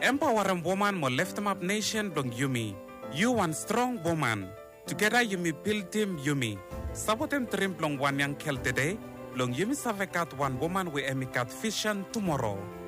empower a woman mo lift up nation blong Yumi. You one strong woman. Together Yumi build team Yumi. Sabotem trim blong one young kel today. Blong Yumi savekat one woman we emikat vision tomorrow.